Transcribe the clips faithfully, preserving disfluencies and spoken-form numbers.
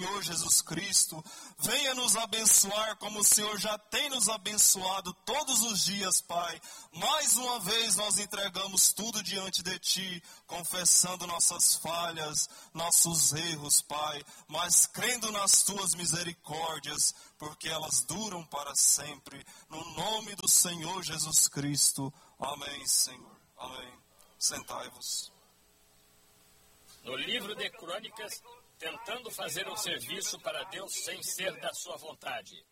Senhor Jesus Cristo, venha nos abençoar como o Senhor já tem nos abençoado todos os dias, Pai. Mais uma vez nós entregamos tudo diante de Ti, confessando nossas falhas, nossos erros, Pai, mas crendo nas Tuas misericórdias, porque elas duram para sempre. No nome do Senhor Jesus Cristo. Amém, Senhor. Amém. Sentai-vos. No livro de Crônicas, tentando fazer um serviço para Deus sem ser da sua vontade.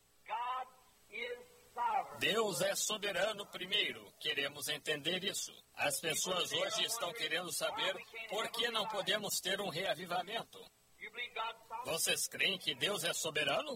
Deus é soberano primeiro, queremos entender isso. As pessoas hoje estão querendo saber por que não podemos ter um reavivamento. Vocês creem que Deus é soberano?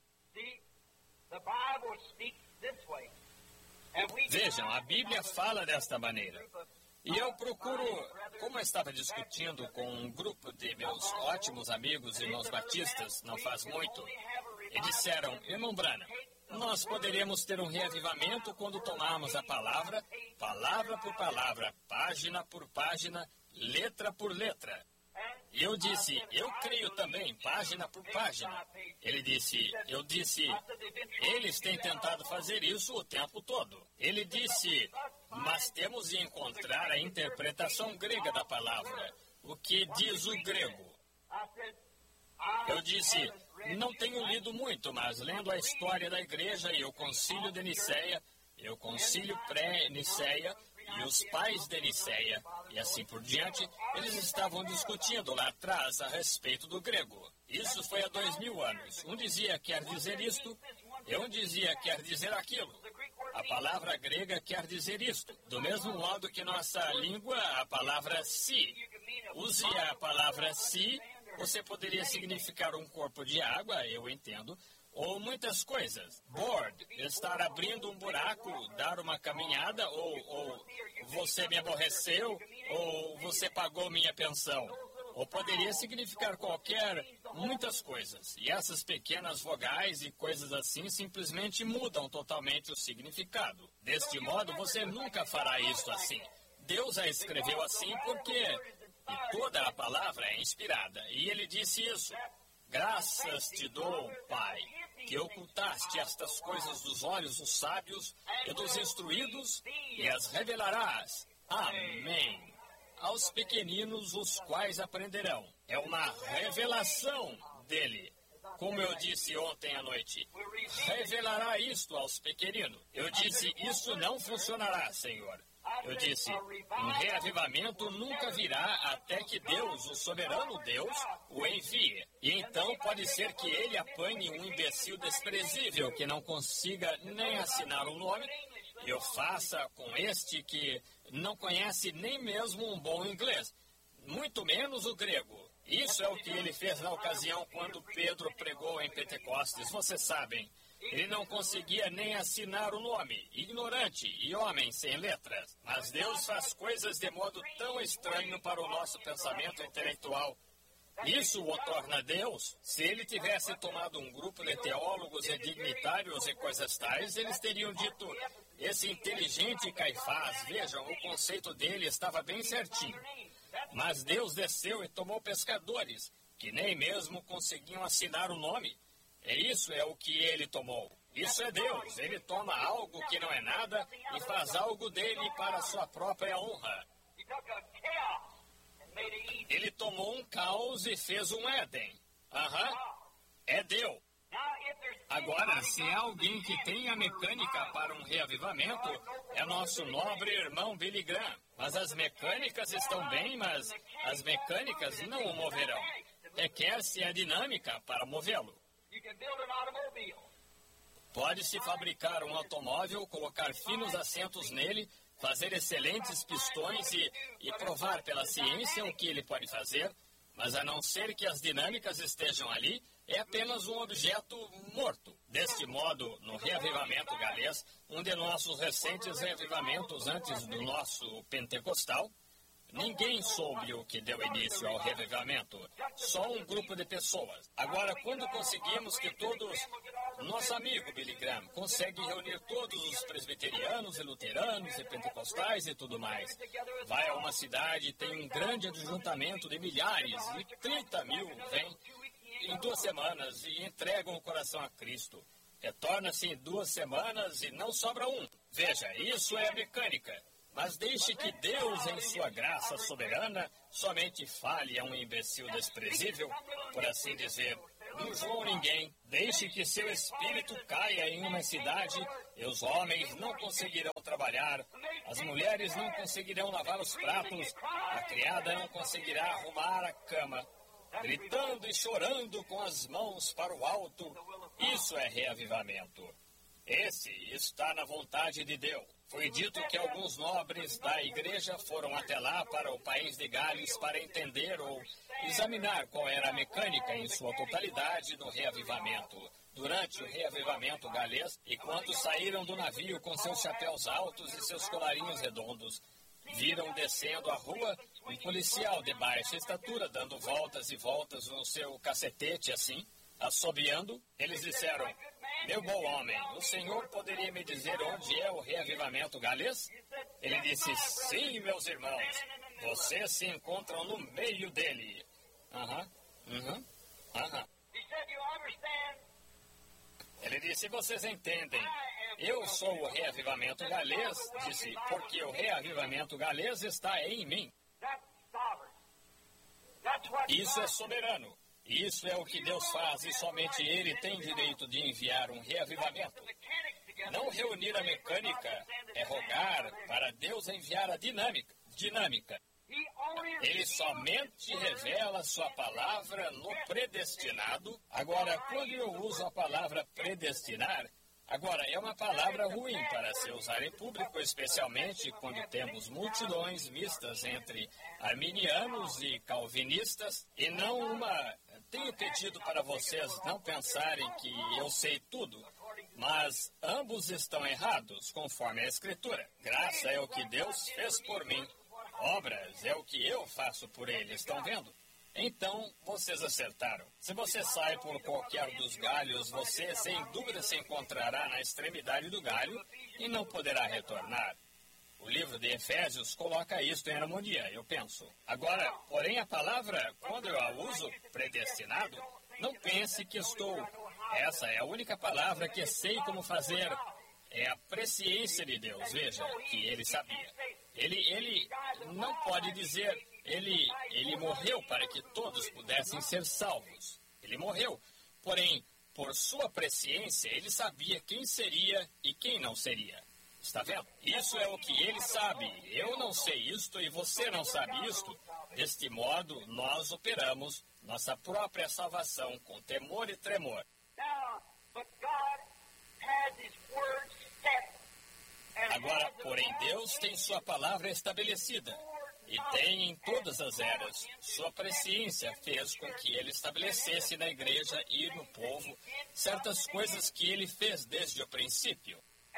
Vejam, a Bíblia fala desta maneira. E eu procuro, como eu estava discutindo com um grupo de meus ótimos amigos, irmãos batistas, não faz muito, e disseram, irmão Branham, nós poderíamos ter um reavivamento quando tomarmos a palavra, palavra por palavra, página por página, letra por letra. E eu disse, eu creio também, página por página. Ele disse, eu disse, eles têm tentado fazer isso o tempo todo. Ele disse, mas temos de encontrar a interpretação grega da palavra. O que diz o grego? Eu disse, não tenho lido muito, mas lendo a história da igreja e o concílio de Niceia, e o concílio pré-Niceia, e os pais de Niceia, e assim por diante, eles estavam discutindo lá atrás a respeito do grego. Isso foi há dois mil anos. Um dizia quer dizer isto, e um dizia quer dizer aquilo. A palavra grega quer dizer isto. Do mesmo modo que nossa língua, a palavra si. Use a palavra si, você poderia significar um corpo de água, eu entendo, ou muitas coisas. Board, estar abrindo um buraco, dar uma caminhada, ou, ou você me aborreceu, ou você pagou minha pensão. Ou poderia significar qualquer, muitas coisas. E essas pequenas vogais e coisas assim simplesmente mudam totalmente o significado. Deste modo, você nunca fará isso assim. Deus a escreveu assim porque e toda a palavra é inspirada. E ele disse isso. Graças te dou, Pai, que ocultaste estas coisas dos olhos dos sábios e dos instruídos e as revelarás. Amém. Aos pequeninos os quais aprenderão. É uma revelação dele. Como eu disse ontem à noite, revelará isto aos pequeninos. Eu disse, isso não funcionará, Senhor. Eu disse, um reavivamento nunca virá até que Deus, o soberano Deus, o envie. E então pode ser que ele apanhe um imbecil desprezível que não consiga nem assinar o nome, e eu faça com este que não conhece nem mesmo um bom inglês, muito menos o grego. Isso é o que ele fez na ocasião quando Pedro pregou em Pentecostes, vocês sabem. Ele não conseguia nem assinar o nome, ignorante e homem sem letras. Mas Deus faz coisas de modo tão estranho para o nosso pensamento intelectual. Isso o torna Deus. Se ele tivesse tomado um grupo de teólogos e dignitários e coisas tais, eles teriam dito, esse inteligente Caifás, vejam, o conceito dele estava bem certinho. Mas Deus desceu e tomou pescadores, que nem mesmo conseguiam assinar o nome. É isso é o que ele tomou. Isso é Deus. Ele toma algo que não é nada e faz algo dele para a sua própria honra. Ele tomou um caos e fez um Éden. Aham. É Deus. Agora, se há alguém que tem a mecânica para um reavivamento, é nosso nobre irmão Billy Graham. Mas as mecânicas estão bem, mas as mecânicas não o moverão. Requer-se a dinâmica para movê-lo. Pode-se fabricar um automóvel, colocar finos assentos nele, fazer excelentes pistões e, e provar pela ciência o que ele pode fazer, mas a não ser que as dinâmicas estejam ali, é apenas um objeto morto. Deste modo, no reavivamento galês, um de nossos recentes reavivamentos antes do nosso pentecostal, ninguém soube o que deu início ao reavivamento, só um grupo de pessoas. Agora, quando conseguimos que todos, nosso amigo Billy Graham, consegue reunir todos os presbiterianos e luteranos e pentecostais e tudo mais, vai a uma cidade e tem um grande ajuntamento de milhares e trinta mil vem, em duas semanas e entregam o coração a Cristo. Retorna-se em duas semanas e não sobra um. Veja, isso é mecânica. Mas deixe que Deus, em sua graça soberana, somente fale a um imbecil desprezível, por assim dizer. Não João ninguém. Deixe que seu espírito caia em uma cidade e os homens não conseguirão trabalhar, as mulheres não conseguirão lavar os pratos, a criada não conseguirá arrumar a cama. Gritando e chorando com as mãos para o alto, isso é reavivamento. Esse está na vontade de Deus. Foi dito que alguns nobres da igreja foram até lá para o país de Gales para entender ou examinar qual era a mecânica em sua totalidade do reavivamento. Durante o reavivamento galês, e quando saíram do navio com seus chapéus altos e seus colarinhos redondos, viram descendo a rua um policial de baixa estatura, dando voltas e voltas no seu cacetete assim, assobiando. Eles disseram: meu bom homem, o senhor poderia me dizer onde é o reavivamento galês? Ele disse: sim, meus irmãos, vocês se encontram no meio dele. Aham, uhum, aham. Ele disse: vocês entendem. Eu sou o reavivamento galês, disse, porque o reavivamento galês está em mim. Isso é soberano. Isso é o que Deus faz e somente Ele tem direito de enviar um reavivamento. Não reunir a mecânica é rogar para Deus enviar a dinâmica. dinâmica. Ele somente revela sua palavra no predestinado. Agora, quando eu uso a palavra predestinar, agora é uma palavra ruim para se usar em público, especialmente quando temos multidões mistas entre arminianos e calvinistas, e não uma... Tenho pedido para vocês não pensarem que eu sei tudo, mas ambos estão errados, conforme a Escritura. Graça é o que Deus fez por mim. Obras é o que eu faço por ele, estão vendo? Então, vocês acertaram. Se você sai por qualquer dos galhos, você sem dúvida se encontrará na extremidade do galho e não poderá retornar. O livro de Efésios coloca isto em harmonia, eu penso. Agora, porém, a palavra, quando eu a uso, predestinado, não pense que estou... Essa é a única palavra que sei como fazer. É a presciência de Deus, veja, que ele sabia. Ele, ele não pode dizer, ele, ele morreu para que todos pudessem ser salvos. Ele morreu, porém, por sua presciência, ele sabia quem seria e quem não seria. Está vendo? Isso é o que ele sabe. Eu não sei isto e você não sabe isto. Deste modo, nós operamos nossa própria salvação com temor e tremor. Agora, porém, Deus tem sua palavra estabelecida. E tem em todas as eras. Sua presciência fez com que ele estabelecesse na igreja e no povo certas coisas que ele fez desde o princípio.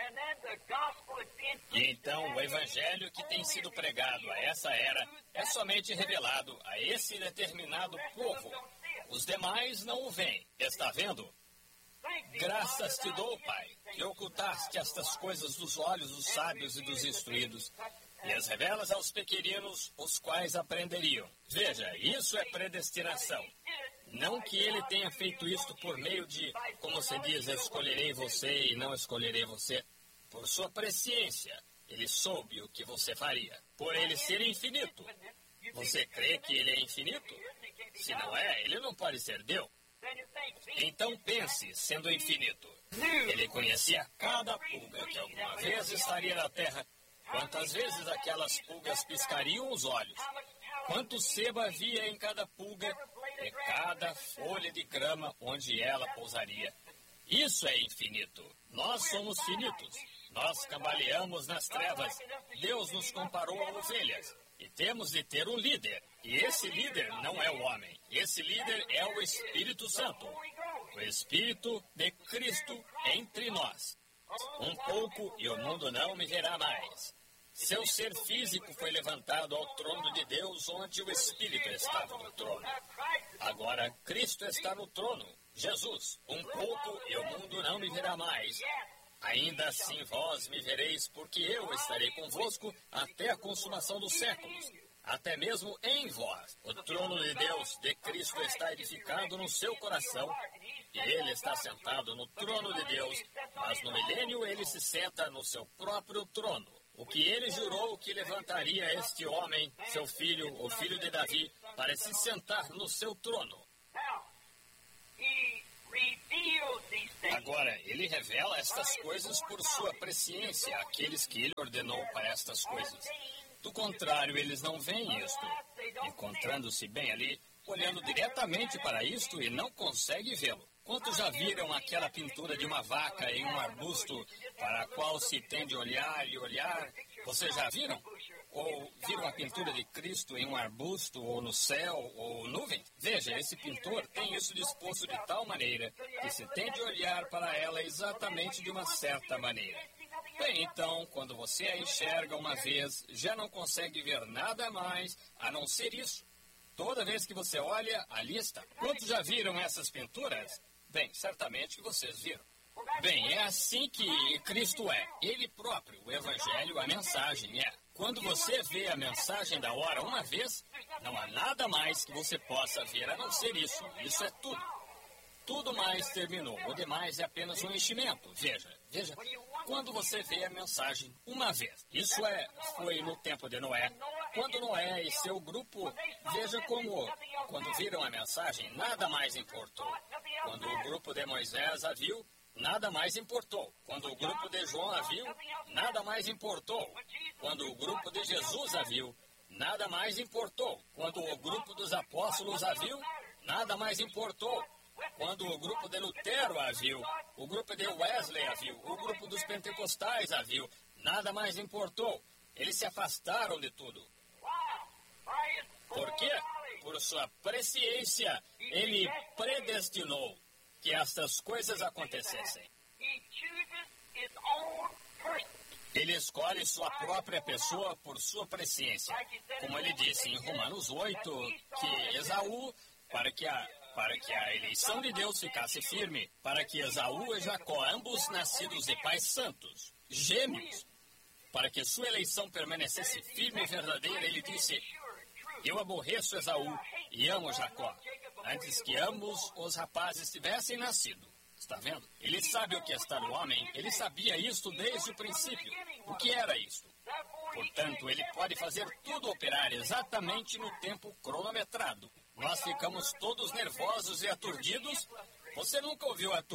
E então o evangelho que tem sido pregado a essa era é somente revelado a esse determinado povo. Os demais não o veem. Está vendo? Graças te dou, Pai, que ocultaste estas coisas dos olhos dos sábios e dos instruídos, e as revelas aos pequeninos, os quais aprenderiam. Veja, isso é predestinação. Não que ele tenha feito isto por meio de, como se diz, escolherei você e não escolherei você. Por sua presciência, ele soube o que você faria. Por ele ser infinito. Você crê que ele é infinito? Se não é, ele não pode ser Deus. Então pense, sendo infinito. Ele conhecia cada pulga que alguma vez estaria na terra. Quantas vezes aquelas pulgas piscariam os olhos? Quanto sebo havia em cada pulga e cada folha de grama onde ela pousaria? Isso é infinito. Nós somos finitos. Nós cambaleamos nas trevas. Deus nos comparou a ovelhas. E temos de ter um líder. E esse líder não é o homem. Esse líder é o Espírito Santo. O Espírito de Cristo entre nós. Um pouco e o mundo não me verá mais. Seu ser físico foi levantado ao trono de Deus, onde o Espírito estava no trono. Agora Cristo está no trono. Jesus, um pouco e o mundo não me verá mais. Ainda assim vós me vereis, porque eu estarei convosco até a consumação dos séculos. até mesmo em vós. O trono de Deus, de Cristo, está edificado no seu coração, e ele está sentado no trono de Deus, mas no milênio ele se senta no seu próprio trono. O que ele jurou que levantaria este homem, seu filho, o filho de Davi, para se sentar no seu trono. Agora, ele revela estas coisas por sua presciência, àqueles que ele ordenou para estas coisas. Do contrário, eles não veem isto, encontrando-se bem ali, olhando diretamente para isto e não conseguem vê-lo. Quantos já viram aquela pintura de uma vaca em um arbusto para a qual se tem de olhar e olhar? Vocês já viram? Ou viram a pintura de Cristo em um arbusto, ou no céu, ou nuvem? Veja, esse pintor tem isso disposto de tal maneira que se tem de olhar para ela exatamente de uma certa maneira. Bem, então, quando você a enxerga uma vez, já não consegue ver nada mais a não ser isso. Toda vez que você olha, ali está. Quantos já viram essas pinturas? Bem, certamente que vocês viram. Bem, é assim que Cristo é. Ele próprio, o Evangelho, a mensagem é. Quando você vê a mensagem da hora uma vez, não há nada mais que você possa ver a não ser isso. Isso é tudo. Tudo mais terminou. O demais é apenas um enchimento. Veja, veja. Quando você vê a mensagem uma vez, isso é, foi no tempo de Noé. Quando Noé e seu grupo, veja como, quando viram a mensagem, nada mais importou. Quando o grupo de Moisés a viu, nada mais importou. Quando o grupo de João a viu, nada mais importou. Quando o grupo de Jesus a viu, nada mais importou. Quando o grupo dos apóstolos a viu, nada mais importou. Quando o grupo de Lutero a viu, o grupo de Wesley a viu, o grupo dos pentecostais a viu, nada mais importou. Eles se afastaram de tudo. Por quê? Por sua presciência, ele predestinou que estas coisas acontecessem. Ele escolhe sua própria pessoa por sua presciência. Como ele disse em Romanos oito, que Esaú, para que a, para que a eleição de Deus ficasse firme, para que Esaú e Jacó, ambos nascidos de pais santos, gêmeos, para que sua eleição permanecesse firme e verdadeira, ele disse: eu aborreço Esaú e amo Jacó, antes que ambos os rapazes tivessem nascido. Está vendo? Ele sabe o que está no homem, ele sabia isto desde o princípio. O que era isto? Portanto, ele pode fazer tudo operar exatamente no tempo cronometrado. Nós ficamos todos nervosos e aturdidos. Você nunca ouviu aturdido?